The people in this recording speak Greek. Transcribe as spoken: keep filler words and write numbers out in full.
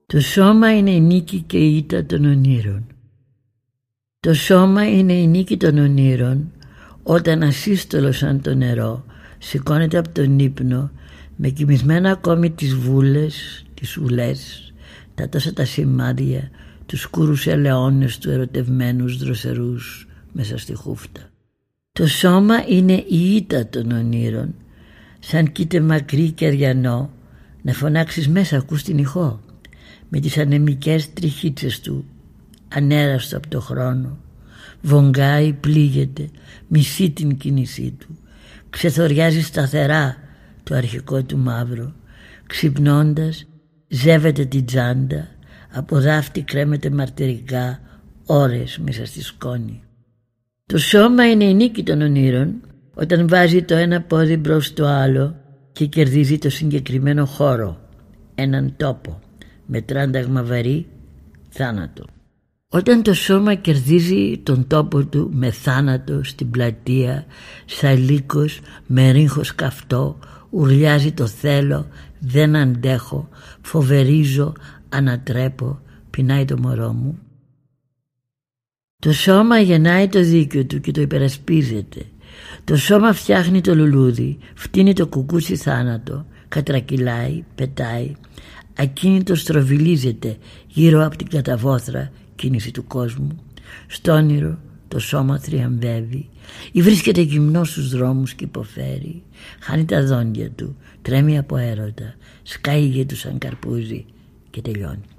Το σώμα είναι η νίκη και η ήττα των ονείρων. Το σώμα είναι η νίκη των ονείρων όταν ασύστολο σαν το νερό σηκώνεται από τον ύπνο με κοιμισμένα ακόμη τις βούλες, τις ουλές, τα τόσα τα σημάδια, τους σκούρους ελαιώνες του ερωτευμένους δροσερούς μέσα στη χούφτα. Το σώμα είναι η ήττα των ονείρων, σαν κοίται μακρύ και αριανό να φωνάξεις μέσα ακούς την ηχό με τις ανεμικές τριχίτσες του, ανέραστο από το χρόνο. Βογγάει, πλήγεται, μισεί την κίνησή του, ξεθοριάζει σταθερά το αρχικό του μαύρο. Ξυπνώντας ζεύεται την τσάντα, από δάφτη κρέμεται μαρτυρικά ώρες μέσα στη σκόνη. Το σώμα είναι η νίκη των ονείρων όταν βάζει το ένα πόδι μπρος το άλλο και κερδίζει το συγκεκριμένο χώρο, έναν τόπο με τράνταγμα βαρύ, θάνατο. Όταν το σώμα κερδίζει τον τόπο του με θάνατο στην πλατεία, σαν λύκος με ρίγχος καυτό, ουρλιάζει το θέλω, δεν αντέχω, φοβερίζω, ανατρέπω, πεινάει το μωρό μου. Το σώμα γεννάει το δίκιο του και το υπερασπίζεται. Το σώμα φτιάχνει το λουλούδι, φτύνει το κουκούτσι θάνατο, κατρακυλάει, πετάει, ακίνητο στροβιλίζεται γύρω από την καταβόθρα κίνηση του κόσμου. Στο όνειρο το σώμα θριαμβεύει ή βρίσκεται γυμνό στους δρόμους και υποφέρει. Χάνει τα δόντια του, τρέμει από έρωτα, σκάει γη του σαν καρπούζι και τελειώνει.